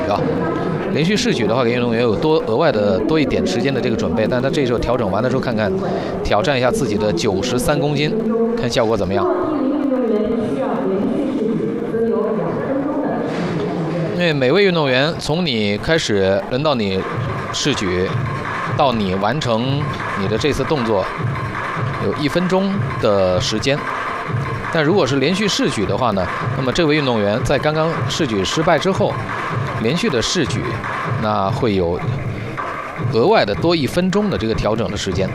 啊。连续试举的话，给运动员有额外的多一点时间的这个准备，但他这时候调整完了之后，看看挑战一下自己的93公斤，看效果怎么样。因为每位运动员从你开始轮到你试举，到你完成你的这次动作，有1分钟的时间。但如果是连续试举的话呢，那么这位运动员在刚刚试举失败之后，连续的试举，那会有额外的多1分钟的这个调整的时间。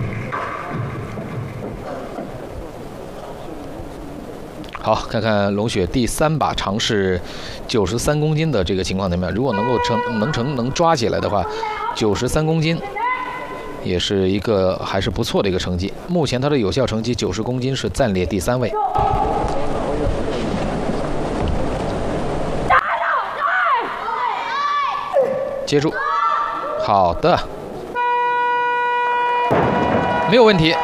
好，看看龙雪第3把尝试93公斤的这个情况怎么样？如果能抓起来的话，93公斤也是一个还是不错的一个成绩。目前他的有效成绩90公斤是暂列第3位。接住，好的，没有问题。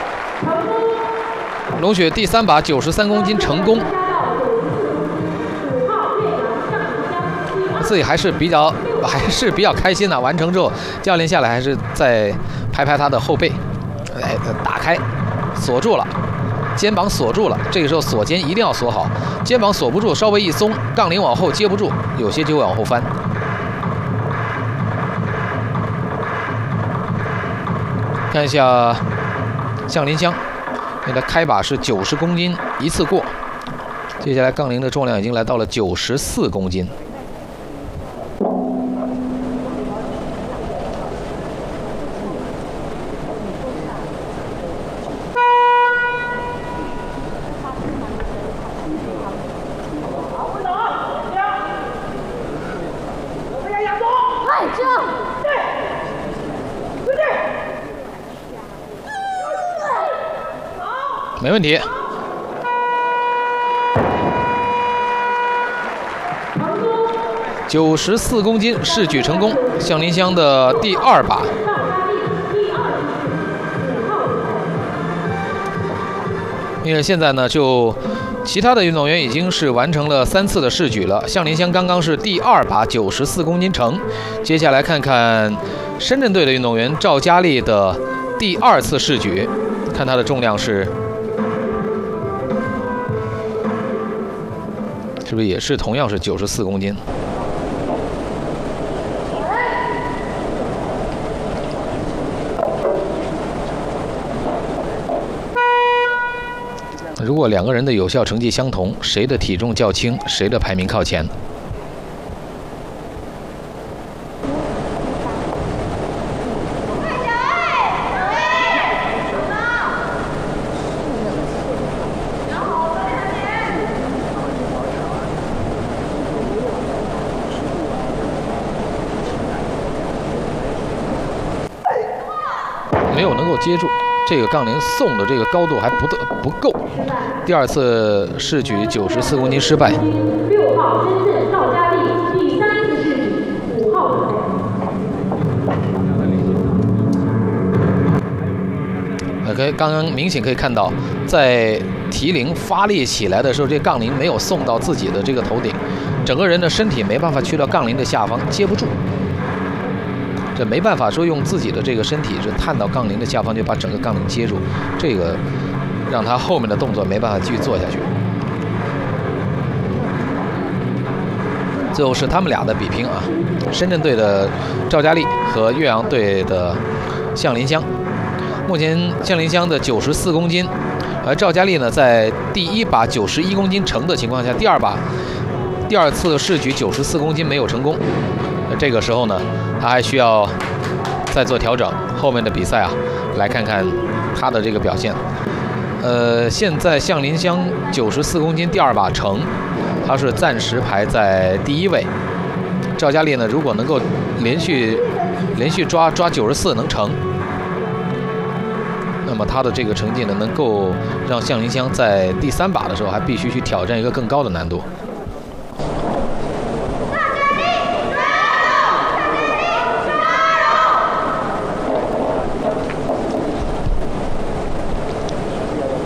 龙雪第3把93公斤成功，自己还是比较开心的。完成之后，教练下来还是再拍拍他的后背，哎，打开，锁住了，肩膀锁住了。这个时候锁肩一定要锁好，肩膀锁不住，稍微一松，杠铃往后接不住，有些就会往后翻。看一下向林香，现在开把是90公斤一次过，接下来杠铃的重量已经来到了94公斤。没问题。94公斤试举成功，向林香的第2把。因为现在呢，就其他的运动员已经是完成了3次的试举了，向林香刚刚是第2把94公斤成。接下来看看深圳队的运动员赵佳丽的第2次试举，看她的重量是不是也是同样是94公斤？如果2个人的有效成绩相同，谁的体重较轻，谁的排名靠前？没有能够接住，这个杠铃送的这个高度还不够。第2次试举94公斤失败。 6号深圳赵佳丽第3次试举5号准备。 OK， 刚刚明显可以看到，在提铃发力起来的时候，这杠铃没有送到自己的这个头顶，整个人的身体没办法去到杠铃的下方，接不住。这没办法说用自己的这个身体是探到杠铃的下方就把整个杠铃接住，这个让他后面的动作没办法继续做下去。最后是他们俩的比拼啊，深圳队的赵佳丽和岳阳队的向林香。目前向林香的94公斤，而赵佳丽呢在第1把91公斤成的情况下，第2次试举94公斤没有成功。这个时候呢，他还需要再做调整。后面的比赛啊，来看看他的这个表现。现在向林香94公斤第2把成，他是暂时排在第1位。赵佳丽呢，如果能够连续抓94能成，那么他的这个成绩呢，能够让向林香在第3把的时候还必须去挑战一个更高的难度。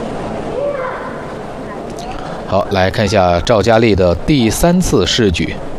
好，来看一下赵佳丽的第3次试举。